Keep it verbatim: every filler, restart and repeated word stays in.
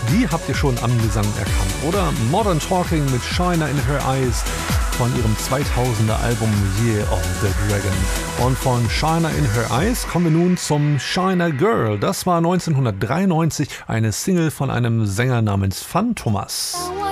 die habt ihr schon am Gesang erkannt, oder? Modern Talking mit Shiner in Her Eyes von ihrem zweitausender Album Year of the Dragon. Und von Shiner in Her Eyes kommen wir nun zum Shiner Girl. Das war neunzehnhundertdreiundneunzig eine Single von einem Sänger namens Fun Thomas.